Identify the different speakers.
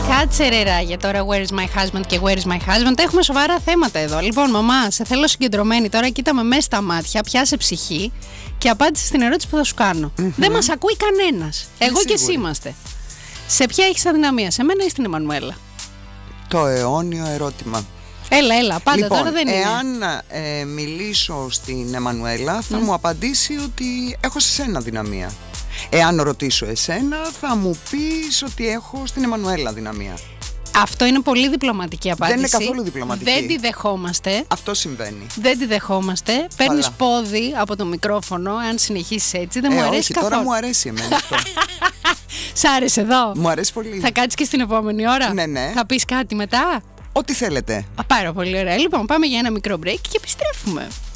Speaker 1: Κάτσε ρε Ράγια τώρα, where is my husband και where is my husband. Έχουμε σοβαρά θέματα εδώ. Λοιπόν, μαμά, σε θέλω συγκεντρωμένη τώρα. Κοίτα με μέσα στα μάτια, πιάσε ψυχή και απάντησε στην ερώτηση που θα σου κάνω. Δεν μας ακούει κανένας. Εγώ και εσύ είμαστε. Σε ποια έχεις αδυναμία, σε μένα ή στην Εμμανουέλα?
Speaker 2: Το αιώνιο ερώτημα.
Speaker 1: Έλα, πάντα
Speaker 2: λοιπόν,
Speaker 1: τώρα δεν είναι.
Speaker 2: Εάν μιλήσω στην Εμμανουέλα, θα μου απαντήσει ότι έχω σε σένα δυναμία. Εάν ρωτήσω εσένα, θα μου πεις ότι έχω στην Εμμανουέλα δυναμία.
Speaker 1: Αυτό είναι πολύ διπλωματική απάντηση.
Speaker 2: Δεν είναι καθόλου διπλωματική.
Speaker 1: Δεν τη δεχόμαστε.
Speaker 2: Αυτό συμβαίνει.
Speaker 1: Δεν τη δεχόμαστε. Παίρνεις πόδι από το μικρόφωνο. Αν συνεχίσεις έτσι, δεν μου αρέσει
Speaker 2: όχι,
Speaker 1: καθόλου.
Speaker 2: Τώρα μου αρέσει εμένα αυτό.
Speaker 1: Σ' άρεσε εδώ?
Speaker 2: Μου αρέσει πολύ.
Speaker 1: Θα κάτσεις και στην επόμενη ώρα?
Speaker 2: Ναι.
Speaker 1: Θα πεις κάτι μετά?
Speaker 2: Ό,τι θέλετε.
Speaker 1: Πάρα πολύ ωραία. Λοιπόν, πάμε για ένα μικρό break και επιστρέφουμε.